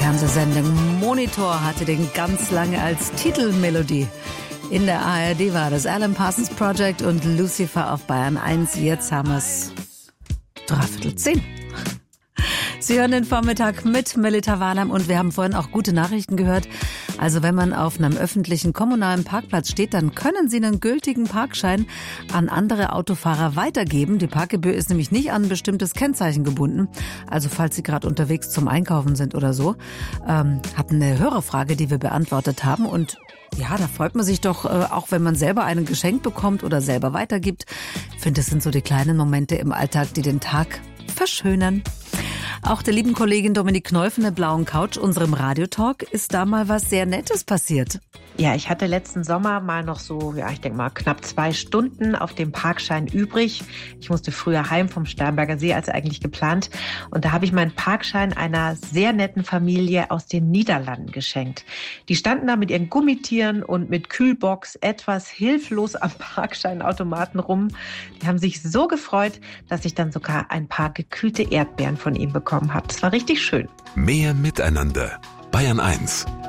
Fernsehsendung Monitor hatte den ganz lange als Titelmelodie. In der ARD war das Alan Parsons Project und Lucifer auf Bayern 1. Jetzt haben wir es 9:45. Sie hören den Vormittag mit Melita Wahlheim und wir haben vorhin auch gute Nachrichten gehört. Also wenn man auf einem öffentlichen kommunalen Parkplatz steht, dann können Sie einen gültigen Parkschein an andere Autofahrer weitergeben. Die Parkgebühr ist nämlich nicht an ein bestimmtes Kennzeichen gebunden. Also falls Sie gerade unterwegs zum Einkaufen sind oder so, hatten eine Hörerfrage, die wir beantwortet haben. Und ja, da freut man sich doch, auch wenn man selber einen geschenkt bekommt oder selber weitergibt. Ich finde, das sind so die kleinen Momente im Alltag, die den Tag verschönern. Auch der lieben Kollegin Dominique Knoll von der Blauen Couch, unserem Radiotalk, ist da mal was sehr Nettes passiert. Ja, ich hatte letzten Sommer mal noch so, ich denke mal knapp 2 Stunden auf dem Parkschein übrig. Ich musste früher heim vom Starnberger See als eigentlich geplant. Und da habe ich meinen Parkschein einer sehr netten Familie aus den Niederlanden geschenkt. Die standen da mit ihren Gummitieren und mit Kühlbox etwas hilflos am Parkscheinautomaten rum. Die haben sich so gefreut, dass ich dann sogar ein paar gekühlte Erdbeeren von ihnen bekommen habe. Das war richtig schön. Mehr Miteinander. Bayern 1